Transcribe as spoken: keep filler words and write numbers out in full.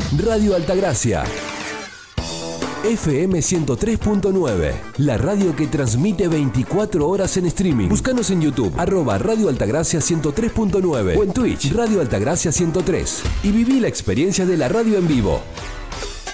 Radio Altagracia. F M ciento tres punto nueve, la radio que transmite veinticuatro horas en streaming. Búscanos en YouTube, arroba Radio Altagracia ciento tres punto nueve o en Twitch, Radio Altagracia ciento tres. Y viví la experiencia de la radio en vivo.